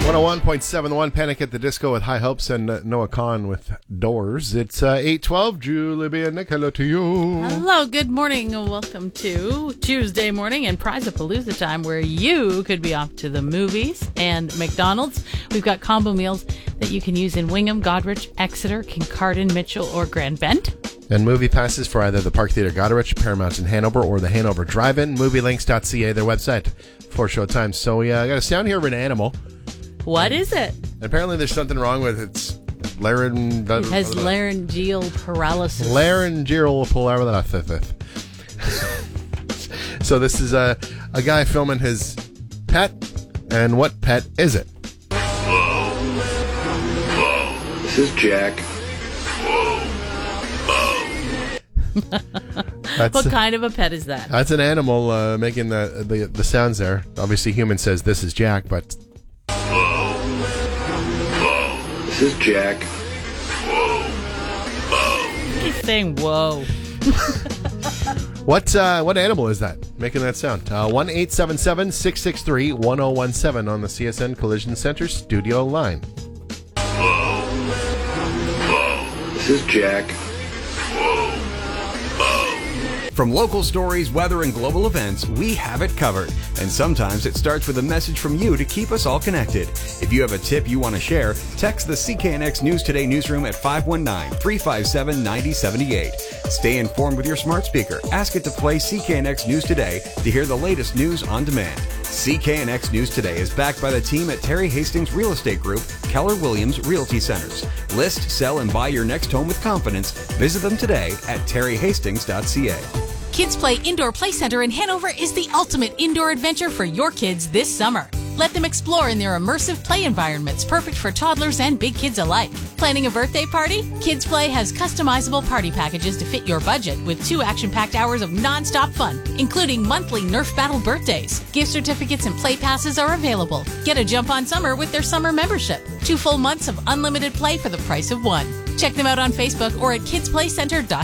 101.7 The One, Panic at the Disco with High Hopes and Noah Kahn with Doors. It's 8:12. Julie B. and Nick, hello to you. Hello, good morning. Welcome to Tuesday morning and Prize-a-Palooza time, where you could be off to the movies and McDonald's. We've got combo meals that you can use in Wingham, Goderich, Exeter, Kincardine, Mitchell, or Grand Bend. And movie passes for either the Park Theatre Goderich, Paramount in Hanover, or the Hanover Drive-In. Movielinks.ca, their website for showtime. So we got a sound here of an animal. What is it? Apparently there's something wrong with its It has laryngeal paralysis. Laryngeal paralysis. So this is a guy filming his pet, and what pet is it? This is Jack. What kind of a pet is that? That's an animal making the sounds there. Obviously, human says this is Jack, but This is Jack. He's saying whoa. what animal is that making that sound? 1-877-663-1017 on the CSN Collision Center studio line. This is Jack. From local stories, weather, and global events, we have it covered. And sometimes it starts with a message from you to keep us all connected. If you have a tip you want to share, text the CKNX News Today newsroom at 519-357-9078. Stay informed with your smart speaker. Ask it to play CKNX News Today to hear the latest news on demand. CKNX News Today is backed by the team at Terry Hastings Real Estate Group, Keller Williams Realty Centers. List, sell, and buy your next home with confidence. Visit them today at terryhastings.ca. Kids Play Indoor Play Center in Hanover is the ultimate indoor adventure for your kids this summer. Let them explore in their immersive play environments, perfect for toddlers and big kids alike. Planning a birthday party? Kids Play has customizable party packages to fit your budget with 2 action-packed hours of non-stop fun, including monthly Nerf Battle birthdays. Gift certificates and play passes are available. Get a jump on summer with their summer membership. 2 full months of unlimited play for the price of 1. Check them out on Facebook or at kidsplaycenter.com.